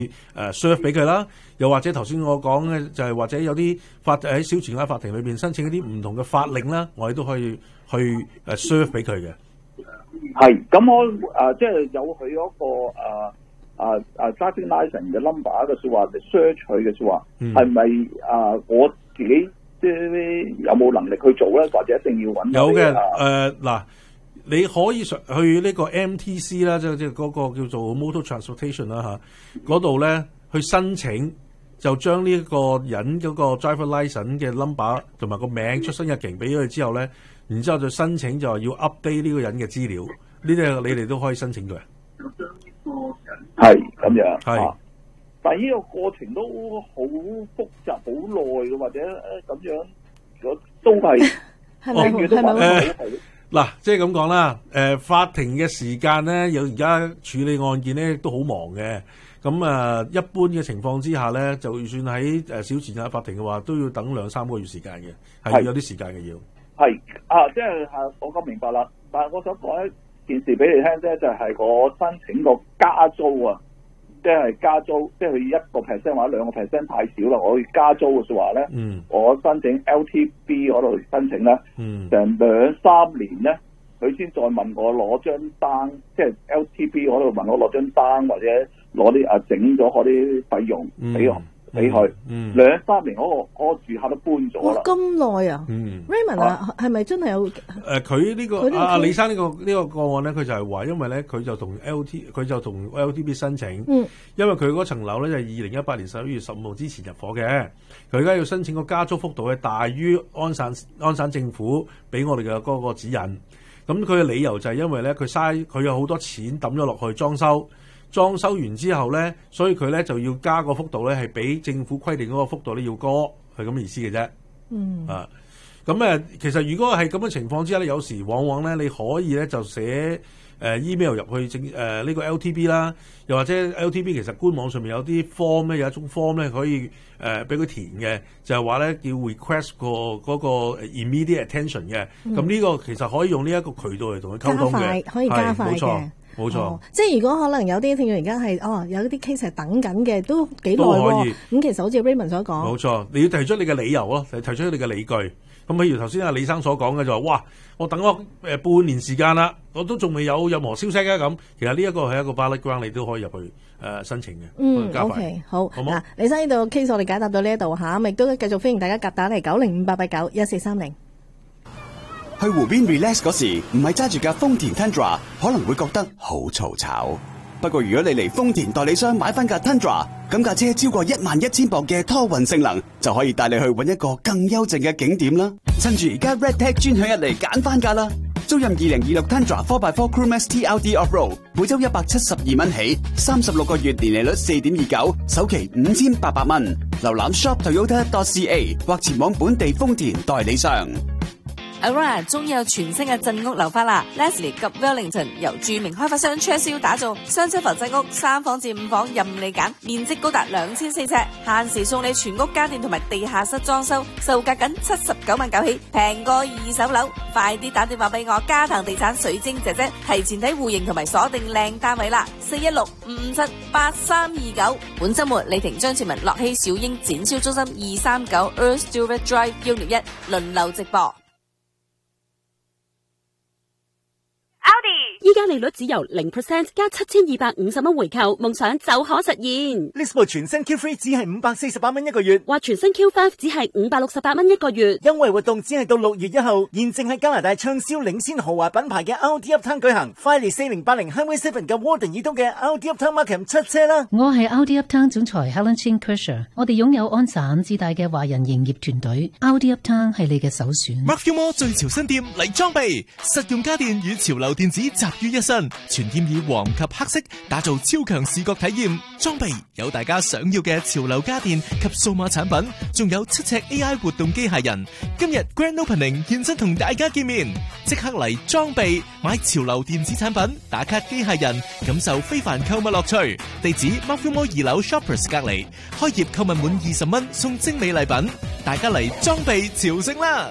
serve 俾佢啦，又或者頭先我講嘅就係或者有啲喺小持牌法庭裏邊申請一啲唔同嘅法令啦，我哋都可以去serve 俾佢嘅。 係，咁我即係有佢嗰個driving license 嘅 number 嘅説話嚟 search 佢嘅説話，係咪我自己即係有冇能力去做咧，或者一定要揾？ 有嘅嗱。你可以去呢個 MTC 啦，即係嗰個叫做 Motor Transportation 啦嗰度咧去申請，就將呢個人嗰個 driver license 嘅 number 同埋個名、出生日期俾咗佢之後咧，然之後就申請就要 update 呢個人嘅資料，呢啲你哋都可以申請嘅。 係咁樣， 係， 但係呢個過程都好複雜、好耐嘅，或者咁樣，都係嗱，即係咁講啦，法庭嘅時間咧，有而家處理案件咧都好忙嘅。咁一般嘅情況之下咧，就算喺小持牌法庭嘅話，都要等2-3個月時間嘅，係要有啲時間嘅要。 係即係我咁明白啦。但係我想講一件事俾你聽啫，就係我申請個加租啊，即係加租，即係佢1% 或者2% 太少啦，我要加租嘅説話咧，我申請 LTB 嗰度申請咧，成2-3年咧，佢先再問我攞張單，即係 LTB 嗰度問我攞張單或者攞啲整咗嗰啲費用俾佢，2-3年嗰個住客都搬咗啦。 咁耐啊？Raymond 係咪真係有？ 佢呢個李生呢個個案咧，佢就係話，因為咧佢就同 LTB 申請，因為佢嗰層樓咧就係2018年11月15號之前入伙嘅，佢而家要申請個加租幅度係大於安省政府俾我哋嘅嗰個指引。咁佢嘅理由就係因為咧佢有好多錢抌咗落去裝修完之後咧，所以佢咧就要加個幅度咧，係比政府規定嗰個幅度咧要高，係咁嘅意思嘅啫。咁其實如果係咁嘅情況之下咧，有時往往咧你可以咧就寫email 入去呢個 LTB 啦，又或者 LTB 其實官網上面有啲 form 咧，有一種 form 咧可以俾佢填嘅，就係話咧叫 request 嗰個 immediate attention 嘅。咁呢個其實可以用呢一個渠道嚟同佢溝通嘅， 可以加快嘅。 冇錯， 即係如果可能有啲聽眾而家係有啲 case 係等緊嘅，都幾耐喎。咁其實好似 Raymond 所講， 冇錯，你要提出你嘅理由咯，提出你嘅理據。咁譬如頭先阿李生所講嘅就話，哇，我等咗半年時間啦，我都仲未有任何消息啊咁。其實呢一個係一個 ballot ground，你都可以入去申請嘅。加快。 OK， 好。嗱，李生呢度 case 我哋解答到呢一度嚇，亦都繼續歡迎大家夾打嚟9058891430。 去湖邊 relax 嗰時，唔係揸住架豐田 Tundra， 可能會覺得好嘈吵。不過如果你嚟豐田代理商買翻架 Tundra， 咁架車超過11000磅嘅拖運性能，就可以帶你去搵一個更幽靜嘅景點啦。趁住而家 RedTag 專享日嚟揀翻架啦！租任2026 Tundra 4x4 Crewmax TLD Off-Road， 每周172蚊起，36個月年利率4.29%，首期5800蚊。瀏覽 shop.toyota.ca 或前往本地豐田代理商。 Aurora 終於有全新嘅鎮屋樓花啦 ！Leslie 及 Wellington 由著名開發商 Churchill 打造雙層房鎮屋，3房至5房任你揀，面積高達2004尺，限時送你全屋家電同埋地下室裝修，售價僅79萬9起，平過二手樓。快啲打電話俾我，嘉騰地產水晶姐姐提前睇戶型同埋鎖定靚單位啦！416-557-8329。本週末李婷、張志文、樂熙、小英展銷中心239 Earl Stewart Drive 161輪流直播。 依家利率只由0%加7250蚊回購，夢想就可實現。 呢部全新 Q3 只係548蚊一個月， 或全新 Q5 只係568蚊一個月。 優惠活動只係到6月1號，現正喺加拿大暢銷領先豪華品牌嘅 Audi Uptown 舉行。快嚟4080 Highway 7嘅 Warden 移動嘅 Audi Uptown Markham 出車啦！ 我係 Audi Uptown 總裁 Helen Chin Kershaw， 我哋擁有安省自帶嘅華人營業團隊 ，Audi Uptown 係你嘅首選。 Markville Mall 最潮新店嚟裝備，實用家電與潮流電子集於一身，全店以黃及黑色打造超強視覺體驗。裝備有大家想要嘅潮流家電及數碼產品，仲有7尺 AI 活動機械人。今日 Grand Opening 現身同大家見面，即刻嚟裝備買潮流電子產品，打卡機械人，感受非凡購物樂趣。地址 Markville Mall 2樓 Shoppers 隔離，開業購物滿20蚊送精美禮品，大家嚟裝備朝聖啦！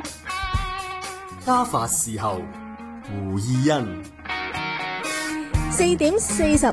家法侍候胡義恩， 4點40